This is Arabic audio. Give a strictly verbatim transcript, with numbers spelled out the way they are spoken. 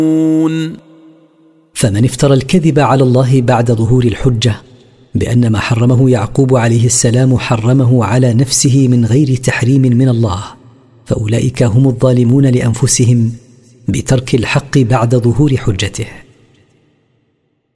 فمن افترى الكذب على الله بعد ظهور الحجة بأن ما حرمه يعقوب عليه السلام حرمه على نفسه من غير تحريم من الله، فأولئك هم الظالمون لأنفسهم بترك الحق بعد ظهور حجته.